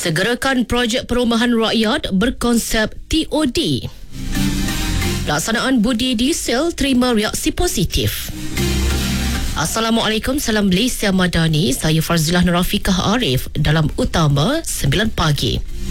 Segerakan projek perumahan rakyat berkonsep TOD. Pelaksanaan budi diesel terima reaksi positif. Assalamualaikum, salam Malaysia Madani. Saya Farzilah Nurafikah Arif dalam Utama 9 pagi.